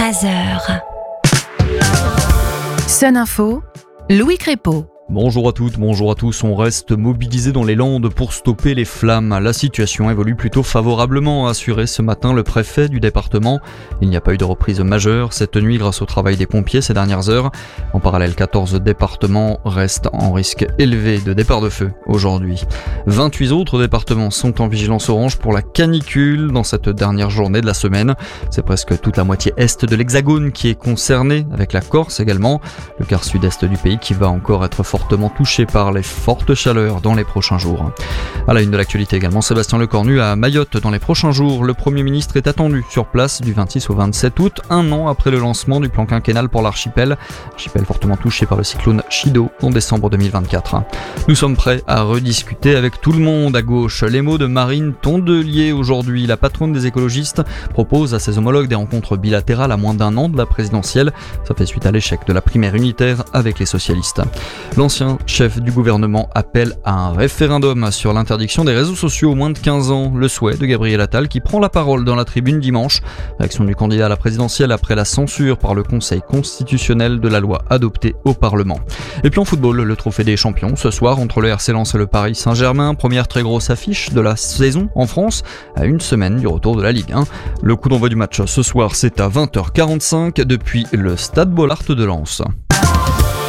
13h. Sun Info, Louis Crépeau. Bonjour à toutes, bonjour à tous. On reste mobilisés dans les Landes pour stopper les flammes. La situation évolue plutôt favorablement, a assuré ce matin le préfet du département. Il n'y a pas eu de reprise majeure cette nuit grâce au travail des pompiers ces dernières heures. En parallèle, 14 départements restent en risque élevé de départ de feu aujourd'hui. 28 autres départements sont en vigilance orange pour la canicule dans cette dernière journée de la semaine. C'est presque toute la moitié est de l'Hexagone qui est concernée, avec la Corse également. Le quart sud-est du pays qui va encore être fortement touché par les fortes chaleurs dans les prochains jours. À la une de l'actualité également, Sébastien Lecornu à Mayotte dans les prochains jours. Le Premier ministre est attendu sur place du 26 au 27 août, un an après le lancement du plan quinquennal pour l'archipel fortement touché par le cyclone Chido en décembre 2024. Nous sommes prêts à rediscuter avec tout le monde à gauche. Les mots de Marine Tondelier aujourd'hui. La patronne des écologistes propose à ses homologues des rencontres bilatérales à moins d'un an de la présidentielle. Ça fait suite à l'échec de la primaire unitaire avec les socialistes. L'ancien chef du gouvernement appelle à un référendum sur l'interdiction des réseaux sociaux aux moins de 15 ans. Le souhait de Gabriel Attal qui prend la parole dans la tribune dimanche. Réaction du candidat à la présidentielle après la censure par le Conseil constitutionnel de la loi adoptée au Parlement. Et puis en football, le trophée des champions ce soir entre le RC Lens et le Paris Saint-Germain. Première très grosse affiche de la saison en France à une semaine du retour de la Ligue 1. Le coup d'envoi du match ce soir, c'est à 20h45 depuis le Stade Bollaert de Lens.